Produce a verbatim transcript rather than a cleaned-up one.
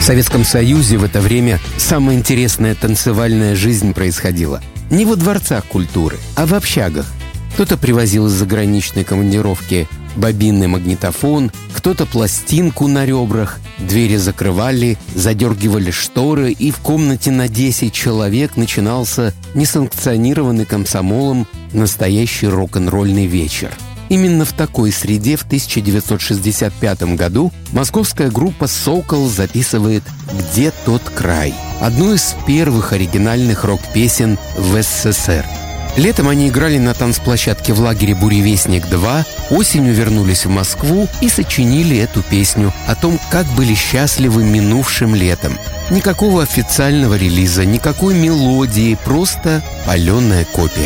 В Советском Союзе в это время самая интересная танцевальная жизнь происходила. Не во дворцах культуры, а в общагах. Кто-то привозил из заграничной командировки бобинный магнитофон, кто-то пластинку на ребрах. Двери закрывали, задергивали шторы, и в комнате на десять человек начинался несанкционированный комсомолом настоящий рок-н-ролльный вечер. Именно в такой среде в тысяча девятьсот шестьдесят пятом году московская группа «Сокол» записывает «Где тот край», одну из первых оригинальных рок-песен в СССР. Летом они играли на танцплощадке в лагере «Буревестник-два», осенью вернулись в Москву и сочинили эту песню о том, как были счастливы минувшим летом. Никакого официального релиза, никакой мелодии, просто паленая копия.